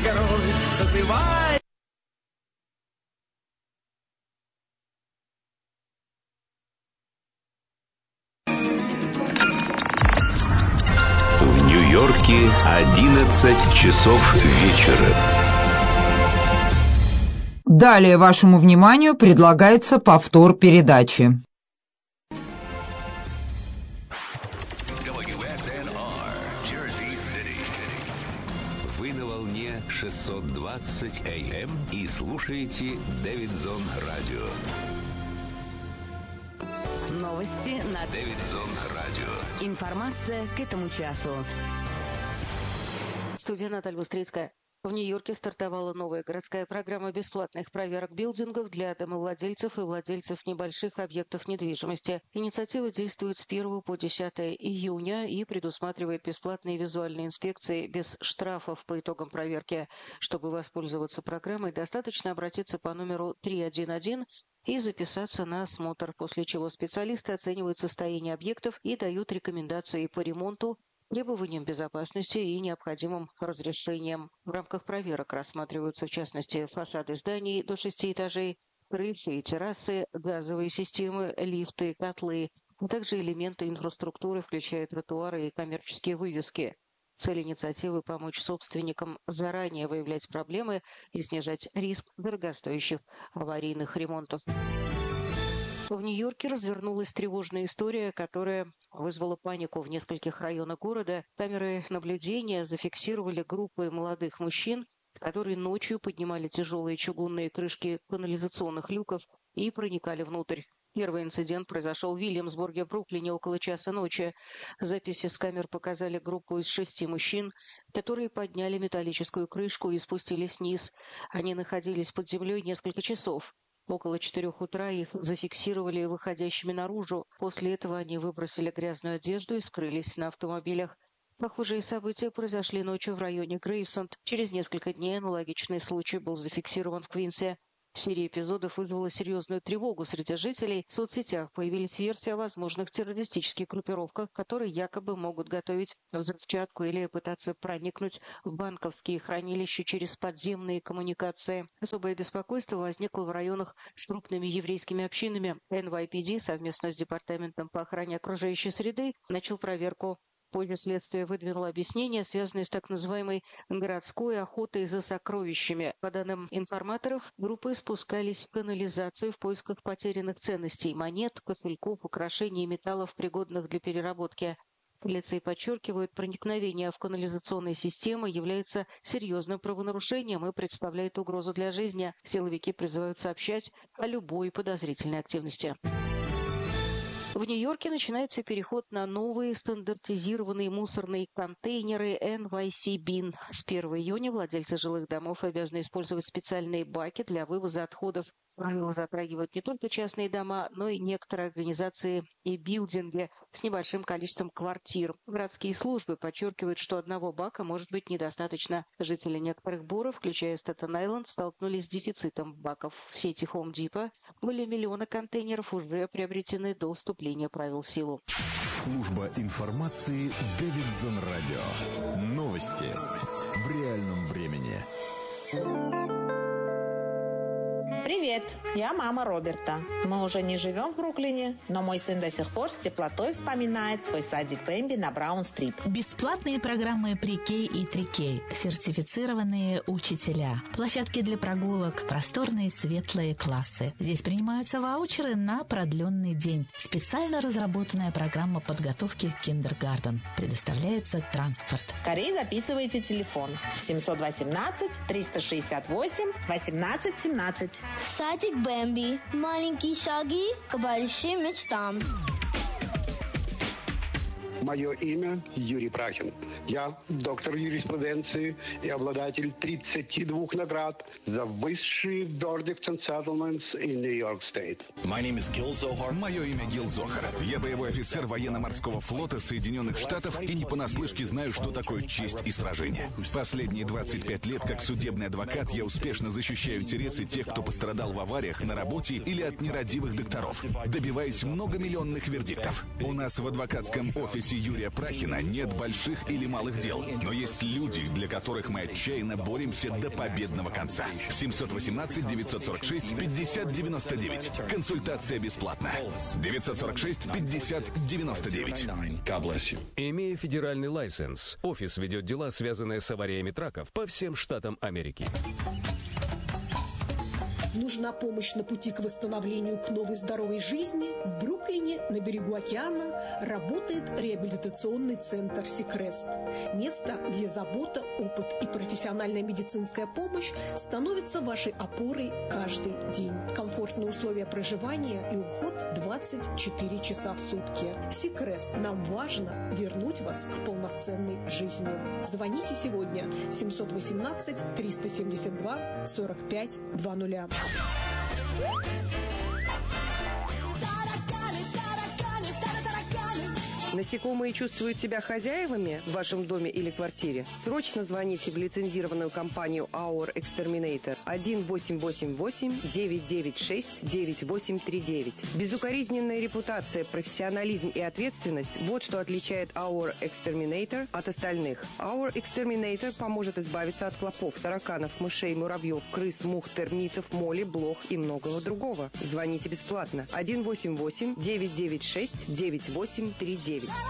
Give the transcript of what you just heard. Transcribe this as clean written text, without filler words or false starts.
герой, зазывай. В Нью-Йорке 11 часов вечера. Далее вашему вниманию предлагается повтор передачи. Вы на волне 620 АМ и слушаете Дэвидсон Радио. Новости на Дэвидсон Радио. Информация к этому часу. Студия Наталья Быстрицкая. В Нью-Йорке стартовала новая городская программа бесплатных проверок билдингов для домовладельцев и владельцев небольших объектов недвижимости. Инициатива действует с 1 по 10 июня и предусматривает бесплатные визуальные инспекции без штрафов по итогам проверки. Чтобы воспользоваться программой, достаточно обратиться по номеру 311 и записаться на осмотр, после чего специалисты оценивают состояние объектов и дают рекомендации по ремонту, требованиям безопасности и необходимым разрешениям. В рамках проверок рассматриваются, в частности, фасады зданий до 6 этажей, крыши и террасы, газовые системы, лифты, котлы, а также элементы инфраструктуры, включая тротуары и коммерческие вывески. Цель инициативы – помочь собственникам заранее выявлять проблемы и снижать риск дорогостоящих аварийных ремонтов. В Нью-Йорке развернулась тревожная история, которая вызвала панику в нескольких районах города. Камеры наблюдения зафиксировали группы молодых мужчин, которые ночью поднимали тяжелые чугунные крышки канализационных люков и проникали внутрь. Первый инцидент произошел в Вильямсбурге, Бруклине, около часа ночи. Записи с камер показали группу из 6 мужчин, которые подняли металлическую крышку и спустились вниз. Они находились под землей несколько часов. Около 4 утра их зафиксировали выходящими наружу. После этого они выбросили грязную одежду и скрылись на автомобилях. Похожие события произошли ночью в районе Грейвсенд. Через несколько дней аналогичный случай был зафиксирован в Квинсе. Серия эпизодов вызвала серьезную тревогу среди жителей. В соцсетях появились версии о возможных террористических группировках, которые якобы могут готовить взрывчатку или пытаться проникнуть в банковские хранилища через подземные коммуникации. Особое беспокойство возникло в районах с крупными еврейскими общинами. NYPD совместно с Департаментом по охране окружающей среды начал проверку. Позже следствие выдвинуло объяснения, связанные с так называемой городской охотой за сокровищами. По данным информаторов, группы спускались в канализацию в поисках потерянных ценностей – монет, кошельков, украшений и металлов, пригодных для переработки. Полиция подчеркивает, проникновение в канализационные системы является серьезным правонарушением и представляет угрозу для жизни. Силовики призывают сообщать о любой подозрительной активности. В Нью-Йорке начинается переход на новые стандартизированные мусорные контейнеры NYC Bin. С 1 июня владельцы жилых домов обязаны использовать специальные баки для вывоза отходов. Правила затрагивают не только частные дома, но и некоторые организации и билдинги с небольшим количеством квартир. Городские службы подчеркивают, что одного бака может быть недостаточно. Жители некоторых боров, включая Стейтен-Айленд, столкнулись с дефицитом баков. В сети Home Depot более миллиона контейнеров уже приобретены до вступления правил в силу. Служба информации Дэвидсон Радио. Новости в реальном времени. Привет, я мама Роберта. Мы уже не живем в Бруклине, но мой сын до сих пор с теплотой вспоминает свой садик Бэмби на Браун-стрит. Бесплатные программы Pre-K и 3K, сертифицированные учителя, площадки для прогулок, просторные светлые классы. Здесь принимаются ваучеры на продленный день. Специально разработанная программа подготовки к киндергартен. Предоставляется транспорт. Скорее записывайте телефон 718 368 18 17. Садик Бэмби. Маленькие шаги к большим мечтам. Мое имя Юрий Прахин. Я доктор юриспруденции и обладатель 32 наград за высшие verdicts and settlements in New York State. Мое имя Гил Зохар. Я боевой офицер военно-морского флота Соединенных Штатов и не понаслышке знаю, что такое честь и сражение. Последние 25 лет как судебный адвокат я успешно защищаю интересы тех, кто пострадал в авариях на работе или от нерадивых докторов, добиваясь многомиллионных вердиктов. У нас в адвокатском офисе команде Юрия Прахина нет больших или малых дел, но есть люди, для которых мы отчаянно боремся до победного конца. 718-946-5099. Консультация бесплатна. 946-5099. Имея федеральный лайсенс, офис ведет дела, связанные с авариями траков по всем штатам Америки. Нужна помощь на пути к восстановлению к новой здоровой жизни? В Бруклине, на берегу океана, работает реабилитационный центр «Сикрест». Место, где забота, опыт и профессиональная медицинская помощь становятся вашей опорой каждый день. Комфортные условия проживания и уход 24 часа в сутки. «Сикрест». Нам важно вернуть вас к полноценной жизни. Звоните сегодня 718-372-4520. Насекомые чувствуют себя хозяевами в вашем доме или квартире? Срочно звоните в лицензированную компанию Our Exterminator 1-888-996-9839. Безукоризненная репутация, профессионализм и ответственность – вот что отличает Our Exterminator от остальных. Our Exterminator поможет избавиться от клопов, тараканов, мышей, муравьев, крыс, мух, термитов, моли, блох и многого другого. Звоните бесплатно 1-888-996-9839.